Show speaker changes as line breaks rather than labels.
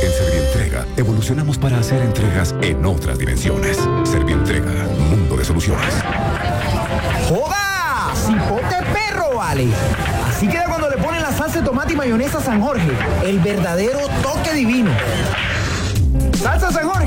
En Servientrega evolucionamos para hacer entregas en otras dimensiones. Servientrega, mundo de soluciones.
¡Joda! ¡Cipote perro, vale! Así queda cuando le ponen la salsa de tomate y mayonesa San Jorge. El verdadero toque divino. ¡Salsa San Jorge!